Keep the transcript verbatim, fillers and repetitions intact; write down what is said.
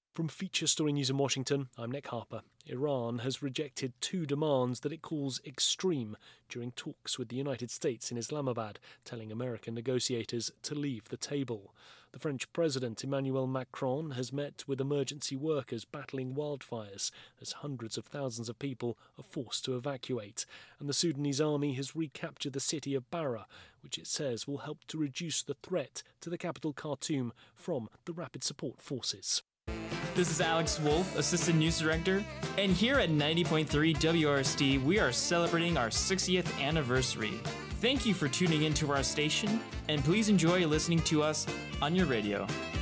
From Feature Story News in Washington, I'm Nick Harper. Iran has rejected two demands that it calls extreme during talks with the United States in Islamabad, telling American negotiators to leave the table. The French President Emmanuel Macron has met with emergency workers battling wildfires as hundreds of thousands of people are forced to evacuate. And the Sudanese army has recaptured the city of Bara, which it says will help to reduce the threat to the capital Khartoum from the Rapid Support Forces. This is Alex Wolf, Assistant News Director, and here at ninety point three W R S T, we are celebrating our sixtieth anniversary. Thank you for tuning into our station, and please enjoy listening to us on your radio.